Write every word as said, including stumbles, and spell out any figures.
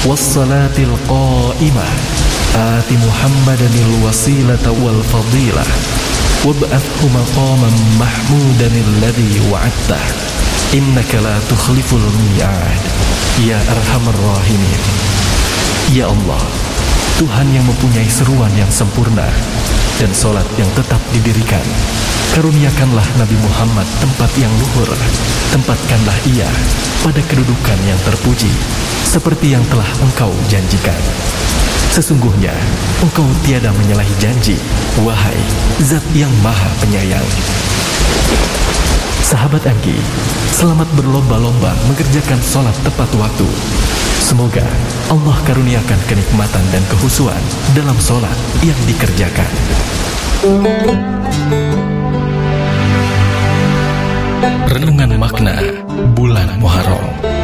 wassalatil qa'imah ati Muhammadanil wasilata wal fadilah wab'athhu maqaman mahmudan alladhi wa'adtah innaka la tukhliful mi'ad ya arhamar rahimin. Ya Allah, Tuhan yang mempunyai seruan yang sempurna dan solat yang tetap didirikan, karuniakanlah Nabi Muhammad tempat yang luhur. Tempatkanlah ia pada kedudukan yang terpuji, seperti yang telah Engkau janjikan. Sesungguhnya Engkau tiada menyalahi janji, wahai Zat yang Maha Penyayang. Sahabat Anggi, selamat berlomba-lomba mengerjakan sholat tepat waktu. Semoga Allah karuniakan kenikmatan dan kehusuan dalam sholat yang dikerjakan. Renungan makna bulan Muharram.